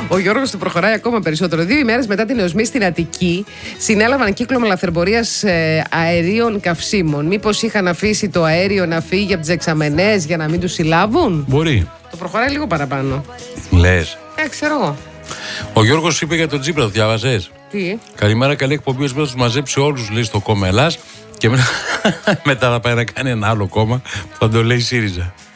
Ο Γιώργος του προχωράει ακόμα περισσότερο. 2 ημέρες μετά την εωσμή στην Αττική, συνέλαβαν κύκλωμα λαθρεμπορίας αερίων καυσίμων. Μήπως είχαν αφήσει το αέριο να φύγει από τις δεξαμενές για να μην τους συλλάβουν? Μπορεί. Το προχωράει λίγο παραπάνω. Λες. Ξέρω εγώ. Ο Γιώργος είπε για τον Τσίπρα, το διάβασες? Τι? Καλημέρα, καλή εκπομπή. Ως τους μαζέψει όλους, λέει, στο κόμμα Ελλάς και μετά θα πάει να κάνει ένα άλλο κόμμα που θα το λέει ΣΥΡΙΖΑ.